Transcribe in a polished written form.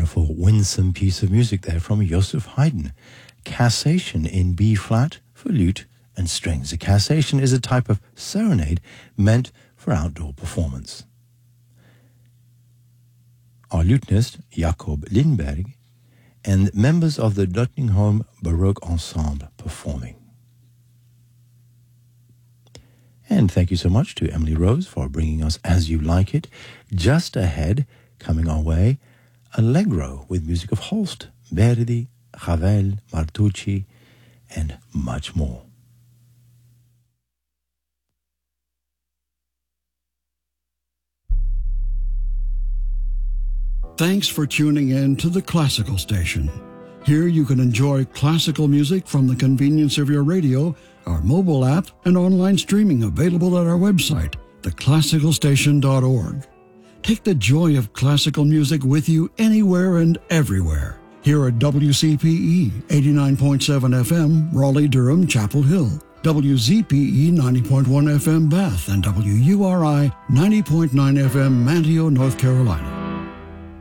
wonderful, winsome piece of music there from Joseph Haydn. Cassation in B flat for lute and strings. A cassation is a type of serenade meant for outdoor performance. Our lutenist, Jacob Lindberg, and members of the Nottingham Baroque Ensemble performing. And thank you so much to Emily Rose for bringing us As You Like It. Just ahead, coming our way, Allegro with music of Holst, Verdi, Ravel, Martucci, and much more. Thanks for tuning in to the Classical Station. Here you can enjoy classical music from the convenience of your radio, our mobile app, and online streaming available at our website, theclassicalstation.org. Take the joy of classical music with you anywhere and everywhere. Here at WCPE 89.7 FM, Raleigh-Durham, Chapel Hill, WZPE 90.1 FM, Bath, and WURI 90.9 FM, Manteo, North Carolina.